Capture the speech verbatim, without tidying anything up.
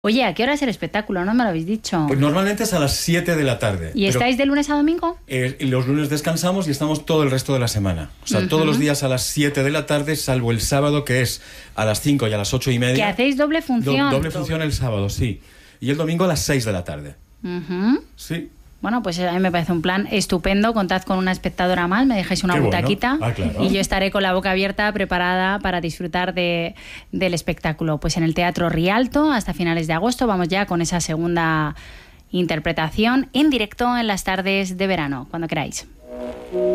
Oye, ¿a qué hora es el espectáculo? No me lo habéis dicho. Pues normalmente es a las siete de la tarde. ¿Y estáis de lunes a domingo? Eh, los lunes descansamos y estamos todo el resto de la semana. O sea, uh-huh. todos los días a las siete de la tarde, salvo el sábado, que es a las cinco y a las ocho y media. ¿Que hacéis doble función? Do- doble función el sábado, sí. Y el domingo a las seis de la tarde. Uh-huh. Sí. Bueno, pues a mí me parece un plan estupendo. Contad con una espectadora más, me dejáis una Qué butaquita bueno. Ah, claro. y yo estaré con la boca abierta, preparada para disfrutar de, del espectáculo. Pues en el Teatro Rialto hasta finales de agosto vamos ya con esa segunda interpretación en directo en las tardes de verano, cuando queráis.